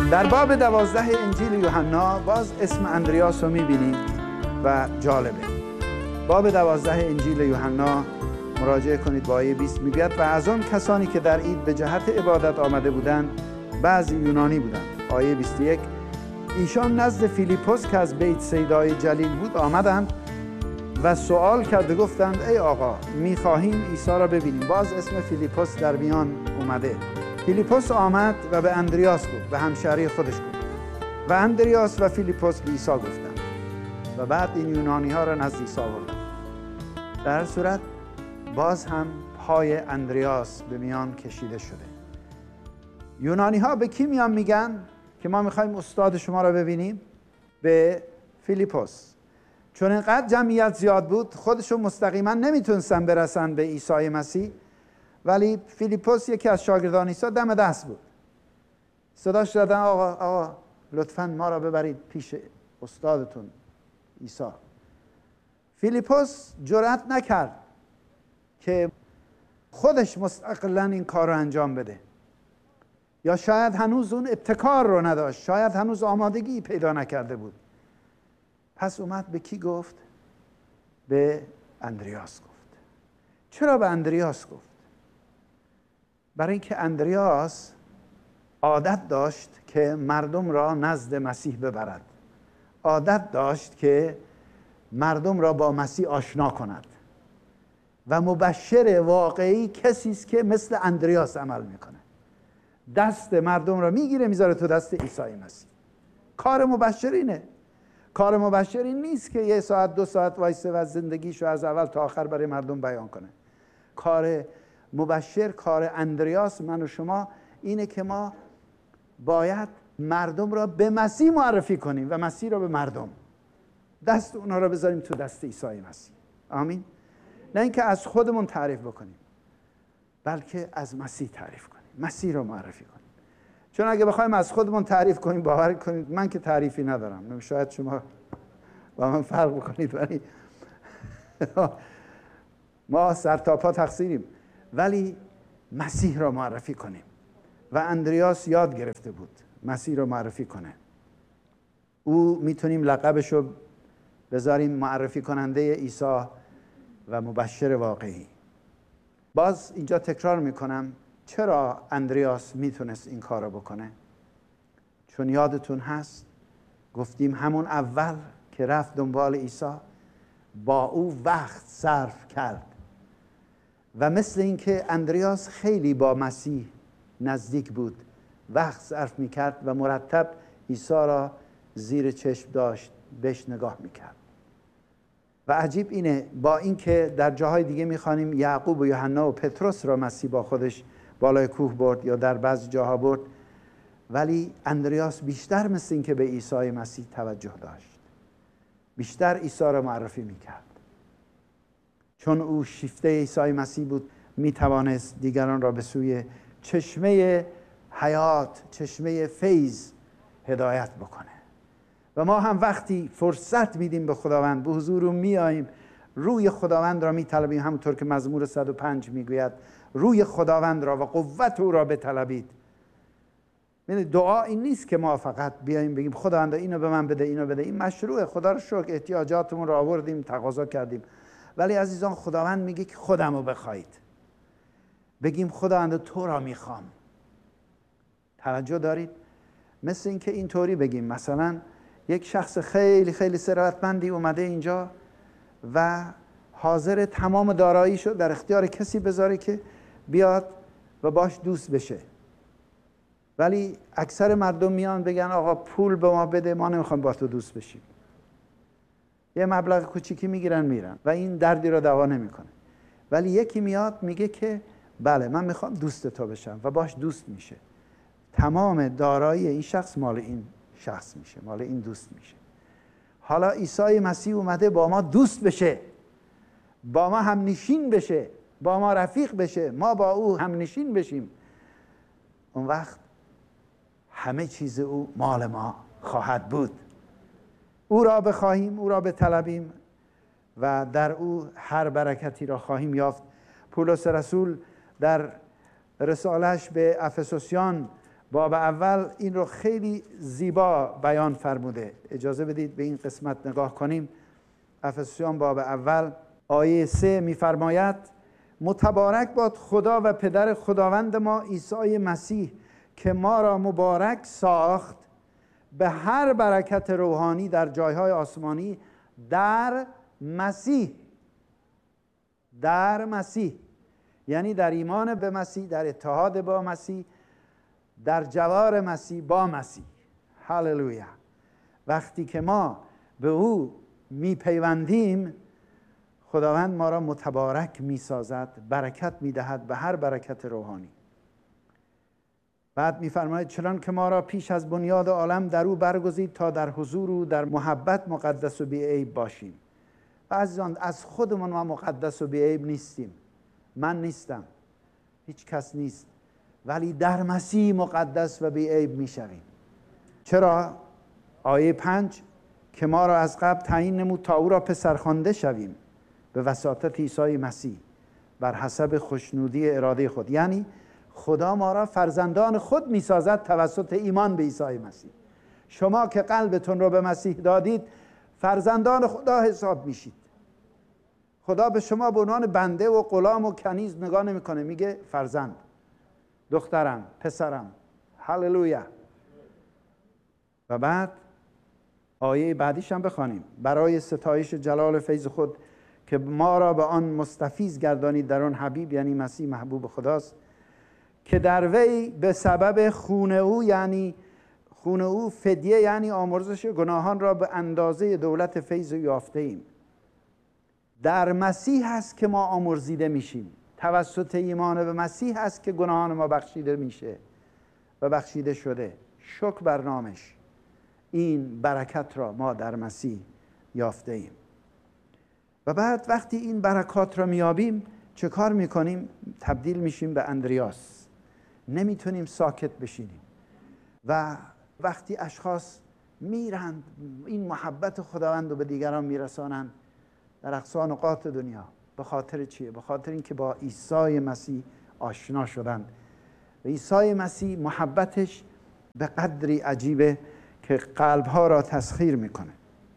در باب 12 انجیل یوحنا باز اسم اندریاس رو می‌بینیم و جالبه. باب 12 انجیل یوحنا مراجعه کنید با آیه 20 میگوید و از آن کسانی که در عید به جهت عبادت آمده بودند بعضی یونانی بودند. آیه 21 ایشان نزد فیلیپوس که از بیت سیدای جلیل بود آمدند و سوال کرده گفتند ای آقا می‌خواهیم عیسی را ببینیم. باز اسم فیلیپوس در میان اومده. فیلیپوس آمد و به اندریاس گفت، به همشهری خودش گفت و اندریاس و فیلیپوس به عیسی گفتند و بعد این یونانی ها را نزد عیسی آوردند. در هر صورت باز هم پای اندریاس به میان کشیده شده. یونانی ها به کی میان میگن که ما میخوایم استاد شما را ببینیم؟ به فیلیپوس. چون اینقدر جمعیت زیاد بود خودشون مستقیما نمیتونستن برسن به عیسی مسیح، ولی فیلیپوس یکی از شاگردان عیسی دم دست بود. صداش دادن آقا لطفاً ما را ببرید پیش استادتون عیسی. فیلیپوس جرأت نکرد که خودش مستقلاً این کار رو انجام بده، یا شاید هنوز اون ابتکار رو نداشت، شاید هنوز آمادگی پیدا نکرده بود. پس اومد به کی گفت؟ به اندریاس گفت. چرا به اندریاس گفت؟ برای اینکه اندریاس عادت داشت که مردم را نزد مسیح ببرد، عادت داشت که مردم را با مسیح آشنا کند و مبشر واقعی کسی است که مثل اندریاس عمل میکنه. دست مردم را میگیره میذاره تو دست عیسی مسیح. کار مبشر اینه. کار مبشر این نیست که 1 ساعت 2 ساعت وایسه و زندگیشو از اول تا آخر برای مردم بیان کنه. کار مبشر، کار اندریاس، من و شما اینه که ما باید مردم را به مسیح معرفی کنیم و مسیح را به مردم. دست اونها را بذاریم تو دست عیسی مسیح. آمین. نه اینکه از خودمون تعریف بکنیم، بلکه از مسیح تعریف کنیم، مسیح را معرفی کنیم. چون اگه بخوایم از خودمون تعریف کنیم، باور کنید من که تعریفی ندارم، شاید شما با من فرق بکنید، ولی ما سر تا پا تقصیریم، ولی مسیح را معرفی کنیم. و اندریاس یاد گرفته بود مسیح را معرفی کنه. او میتونیم لقبشو بذاریم معرفی کننده عیسی و مبشر واقعی. باز اینجا تکرار میکنم چرا اندریاس میتونست این کار رو بکنه؟ چون یادتون هست گفتیم همون اول که رفت دنبال عیسی با او وقت صرف کرد و مثل اینکه اندریاس خیلی با مسیح نزدیک بود، وقت صرف میکرد و مرتب عیسی را زیر چشم داشت، بهش نگاه میکرد. و عجیب اینه، با اینکه در جاهای دیگه میخوانیم یعقوب و یوحنا و پتروس را مسیح با خودش بالای کوه برد یا در بعضی جاها برد، ولی اندریاس بیشتر مثل اینکه به عیسی مسیح توجه داشت، بیشتر عیسی را معرفی میکرد. چون او شیفته عیسی مسیح بود میتوانست دیگران را به سوی چشمه حیات، چشمه فیض هدایت بکنه. و ما هم وقتی فرصت میدیم به خداوند، به حضور او میاییم، روی خداوند را میطلبیم، همونطور که مزمور 105 میگوید روی خداوند را و قوت او را بطلبید. یعنی دعا این نیست که ما فقط بیاییم بگیم خداوند اینو به من بده، اینو بده. این مشروعه، خدا رو شکر احتیاجاتمون رو آوردیم، تقاضا کردیم. ولی عزیزان خداوند میگه که خودم رو بخواید. بگیم خداوند تو را میخوام. توجه دارید؟ مثل اینکه اینطوری بگیم مثلا یک شخص خیلی خیلی ثروتمندی اومده اینجا و حاضر تمام داراییشو در اختیار کسی بذاره که بیاد و باش دوست بشه، ولی اکثر مردم میان بگن آقا پول به ما بده، ما نمیخوایم با تو دوست بشیم. یه مبلغ کوچیکی میگیرن میرن و این دردی رو دوا نمیکنه. ولی یکی میاد میگه که بله من میخوام دوست تو بشم و باش دوست میشه. تمام دارایی این شخص مال این شخص میشه، مال این دوست میشه. حالا عیسی مسیح اومده با ما دوست بشه، با ما هم نشین بشه، با ما رفیق بشه، ما با او هم نشین بشیم. اون وقت همه چیز او مال ما خواهد بود. او را بخواهیم، او را بطلبیم و در او هر برکتی را خواهیم یافت. پولس رسول در رسالش به افسوسیان باب اول این رو خیلی زیبا بیان فرموده. اجازه بدید به این قسمت نگاه کنیم. افسوسیان باب اول آیه 3 می‌فرماید متبارک باد خدا و پدر خداوند ما عیسی مسیح که ما را مبارک ساخت به هر برکت روحانی در جایهای آسمانی در مسیح. در مسیح یعنی در ایمان به مسیح، در اتحاد با مسیح، در جوار مسیح با مسیح. هللویا. وقتی که ما به او میپیوندیم خداوند ما را متبارک میسازد، برکت میدهد به هر برکت روحانی. بعد میفرماید چنان که ما را پیش از بنیاد عالم در او برگزید تا در حضور او در محبت مقدس و بی عیب باشیم. و عزیزان از خودمون ما مقدس و بی عیب نیستیم. من نیستم، هیچ کس نیست، ولی در مسیح مقدس و بی عیب میشویم. چرا؟ آیه 5 که ما را از قبل تعیین نمود تا او را پسر خوانده شویم به وساطت عیسی مسیح بر حسب خوشنودی اراده خود. یعنی خدا ما را فرزندان خود میسازد توسط ایمان به عیسی مسیح. شما که قلبتون رو به مسیح دادید فرزندان خدا حساب میشید. خدا به شما به عنوان بنده و غلام و کنیز نگاه نمیکنه، میگه فرزند، دخترم، پسرم. هللویا. و بعد آیه بعدیش هم بخوانیم. برای ستایش جلال فیض خود که ما را به آن مستفیض گردانید در آن حبیب، یعنی مسیح محبوب خداست، که در وی به سبب خون او، یعنی خون او فدیه یعنی آمرزش گناهان را به اندازه دولت فیض یافته ایم. در مسیح هست که ما آمرزیده میشیم. توسط ایمان به مسیح هست که گناهان ما بخشیده میشه و بخشیده شده. شکر بر نامش. این برکت را ما در مسیح یافته ایم. و بعد وقتی این برکات را میابیم چه کار میکنیم؟ تبدیل میشیم به اندریاس. نمیتونیم ساکت بشینیم. و وقتی اشخاص میرند این محبت خداوند رو به دیگران میرسانند در اقصا نقاط دنیا، به خاطر چیه؟ به خاطر اینکه با عیسی مسیح آشنا شدند. و عیسی مسیح محبتش به قدری عجیبه که قلبها را تسخیر میکنه.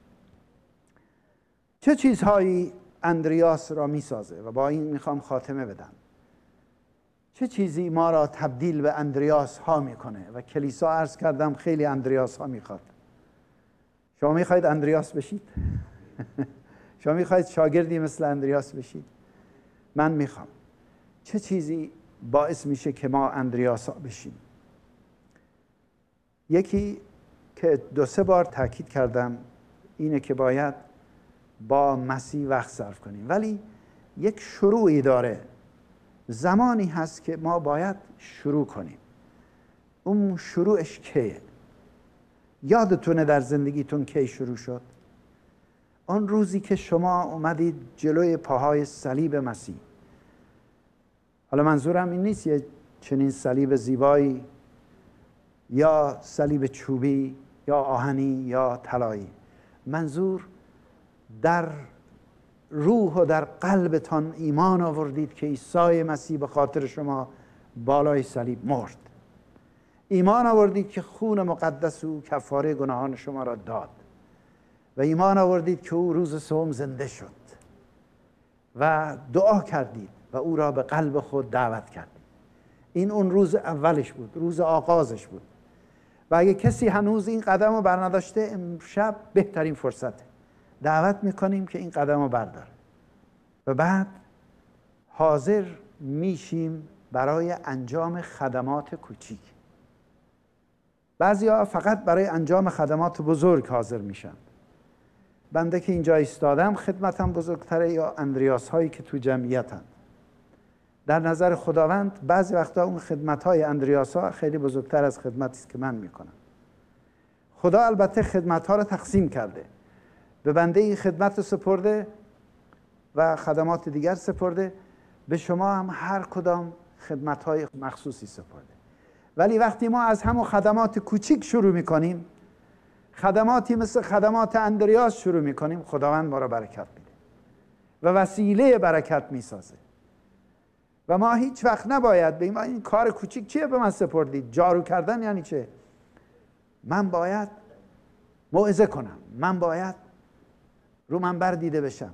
چه چیزهایی اندریاس را میسازه؟ و با این میخوام خاتمه بدم. چه چیزی ما را تبدیل به اندریاس ها میکنه؟ و کلیسا عرض کردم خیلی اندریاس ها میخواد. شما میخواید اندریاس بشید؟ شما میخواید شاگردی مثل اندریاس بشید؟ من میخوام. چه چیزی باعث میشه که ما اندریاس ها بشیم؟ یکی که 2-3 بار تاکید کردم اینه که باید با مسیح وقت صرف کنیم، ولی یک شروعی داره. زمانی هست که ما باید شروع کنیم. اون شروعش کیه؟ یادتونه در زندگیتون کی شروع شد؟ آن روزی که شما اومدید جلوی پاهای صلیب مسیح. حالا منظورم این نیست یه چنین صلیب زیبایی یا صلیب چوبی یا آهنی یا طلایی. منظور در روح و در قلبتان ایمان آوردید که عیسی مسیح به خاطر شما بالای صلیب مرد. ایمان آوردید که خون مقدس او کفاره گناهان شما را داد. و ایمان آوردید که او روز سوم زنده شد. و دعا کردید و او را به قلب خود دعوت کردید. این اون روز اولش بود، روز آغازش بود. و اگه کسی هنوز این قدم رو برنداشته، امشب بهترین فرصته. دعوت میکنیم که این قدم رو برداره. و بعد حاضر میشیم برای انجام خدمات کوچیک. بعضیا فقط برای انجام خدمات بزرگ حاضر میشن. بنده که اینجا ایستادم خدمتم بزرگتره یا اندریاس هایی که تو جمعیتن؟ در نظر خداوند بعضی وقتا اون خدمت های اندریاس ها خیلی بزرگتر از خدمتی است که من میکنم. خدا البته خدمت ها رو تقسیم کرده. به بنده این خدمت رو سپرده و خدمات دیگر سپرده. به شما هم هر کدام خدمت های مخصوصی سپرده. ولی وقتی ما از همون خدمات کوچیک شروع میکنیم، خدماتی مثل خدمات اندریاس شروع میکنیم، خداوند ما را برکت میده و وسیله برکت میسازه. و ما هیچ وقت نباید بگیم این کار کوچیک چیه به من سپردید؟ جارو کردن یعنی چه؟ من باید موعظه کنم، من باید رو منبر دیده بشم.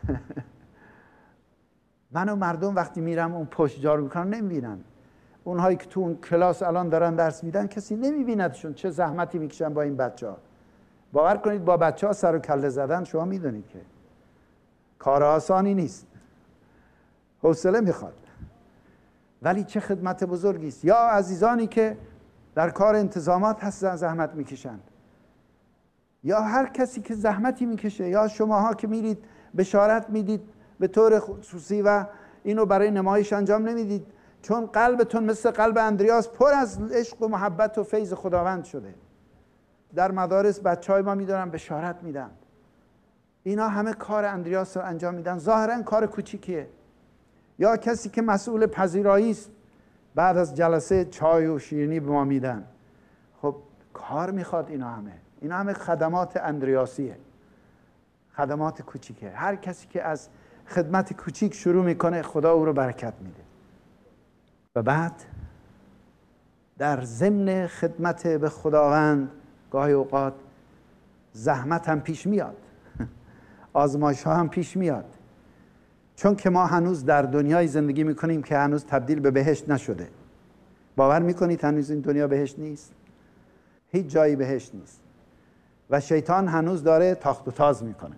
منو مردم وقتی میرم اون پشت جارو میکنن نمیبینن. اونهایی که تو اون کلاس الان دارن درس میدن کسی نمیبیندشون چه زحمتی میکشن با این بچه‌ها. باور کنید با بچه‌ها سر و کله زدن شما میدونید که کار آسانی نیست، حوصله میخواد، ولی چه خدمت بزرگی است. یا عزیزانی که در کار انتظامات هستن زحمت میکشند، یا هر کسی که زحمتی میکشه، یا شماها که میرید بشارت میدید به طور خصوصی و اینو برای نمایش انجام نمیدید چون قلبتون مثل قلب اندریاس پر از عشق و محبت و فیض خداوند شده. در مدارس بچهای ما میدارن بشارت میدن، اینا همه کار اندریاس رو انجام میدن، ظاهرا کار کوچیکیه. یا کسی که مسئول پذیرایی است بعد از جلسه چای و شیرینی به ما میدن، خب کار میخواد. اینا همه خدمات اندریاسیه، خدمات کوچیکه. هر کسی که از خدمت کوچیک شروع میکنه خدا او رو برکت میده. و بعد در ضمن خدمت به خداوند گاهی اوقات زحمت هم پیش میاد، آزمایش ها هم پیش میاد، چون که ما هنوز در دنیای زندگی میکنیم که هنوز تبدیل به بهشت نشده. باور میکنید هنوز این دنیا بهشت نیست؟ هیچ جایی بهشت نیست و شیطان هنوز داره تاخت و تاز میکنه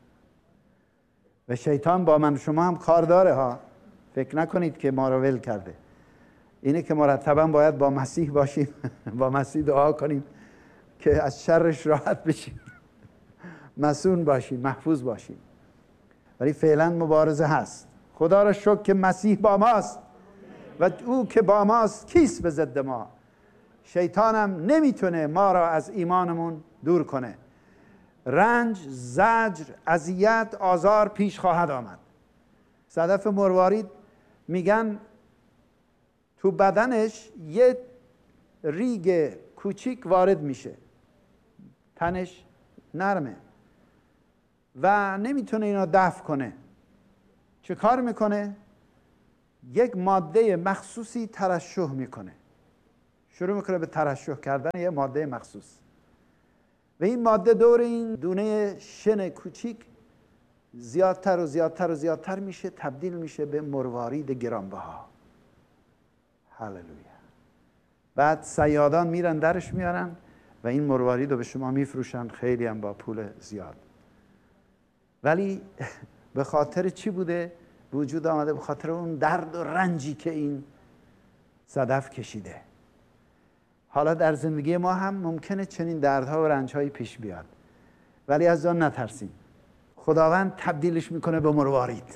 و شیطان با من شما هم کار داره ها. فکر نکنید که ما رو ول کرده. اینه که مرتبا باید با مسیح باشیم، با مسیح دعا کنیم که از شرش راحت بشیم، مصون باشیم، محفوظ باشیم. ولی فعلا مبارزه هست. خدا را شکر که مسیح با ماست و او که با ماست کیست به ضد ما؟ شیطانم نمیتونه ما را از ایمانمون دور کنه. رنج، زجر، اذیت، آزار پیش خواهد آمد. صدف مروارید میگن تو بدنش یه ریگ کوچیک وارد میشه، تنش نرمه و نمیتونه اینو دفع کنه. چه کار میکنه؟ یک ماده مخصوصی ترشح میکنه، شروع میکنه به ترشح کردن یه ماده مخصوص و این ماده دور این دونه شن کوچیک زیادتر و زیادتر و زیادتر میشه، تبدیل میشه به مروارید گرانبها. هللویا. بعد صیادان میرن درش میارن و این مروارید رو به شما میفروشن، خیلی هم با پول زیاد. ولی به خاطر چی بوده وجود آمده؟ به خاطر اون درد و رنجی که این صدف کشیده. حالا در زندگی ما هم ممکنه چنین دردها و رنجهایی پیش بیاد، ولی از آن نترسیم. خداوند تبدیلش میکنه به مروارید.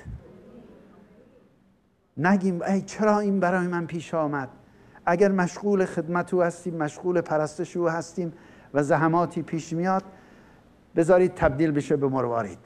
نگیم ای چرا این برای من پیش آمد. اگر مشغول خدمت او هستیم، مشغول پرستش او هستیم و زحماتی پیش میاد، بذارید تبدیل بشه به مروارید.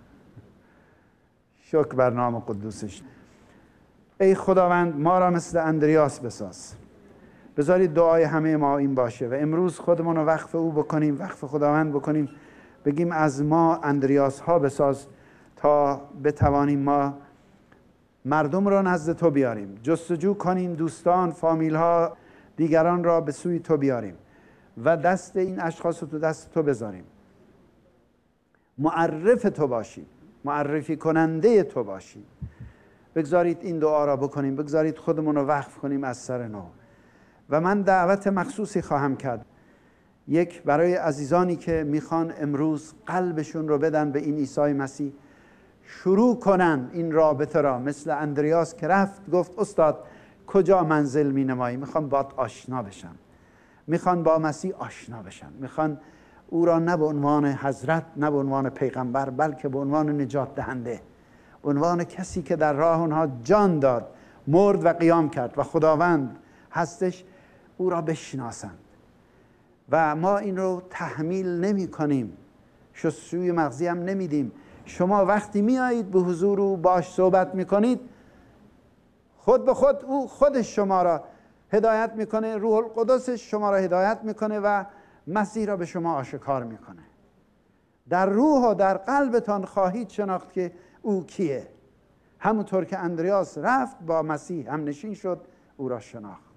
شکر بر نام قدوسش. ای خداوند ما را مثل اندریاس بساز. بذارید دعای همه ما این باشه و امروز خودمون رو وقف او بکنیم، وقف خداوند بکنیم، بگیم از ما اندریاس ها بساز تا بتوانیم ما مردم را نزد تو بیاریم، جستجو کنیم دوستان، فامیل ها، دیگران را به سوی تو بیاریم و دست این اشخاص رو تو دست تو بذاریم. معرف تو باشیم، معرفی کننده تو باشیم. بگذارید این دعا را بکنیم، بگذارید خودمون رو وقف کنیم از سر نو. و من دعوت مخصوصی خواهم کرد، یک برای عزیزانی که میخوان امروز قلبشون رو بدن به این عیسی مسیح، شروع کنن این رابطه را، مثل اندریاس که رفت گفت استاد کجا منزل می نمایی؟ میخوان باهات آشنا بشن، میخوان با مسیح آشنا بشن، میخوان او را نه به عنوان حضرت، نه به عنوان پیغمبر، بلکه به عنوان نجات دهنده، به عنوان کسی که در راه اونها جان داد، مرد و قیام کرد و خداوند هستش، او را بشناسند. و ما این رو تحمیل نمی کنیم، شستشوی مغزی هم نمیدیم. شما وقتی میایید به حضور او باش صحبت میکنید، خود به خود او خودش شما را هدایت میکنه، روح القدسش شما را هدایت میکنه و مسیح را به شما آشکار میکنه. در روح و در قلبتان خواهید شناخت که او کیه همونطور که اندریاس رفت با مسیح هم نشین شد، او را شناخت.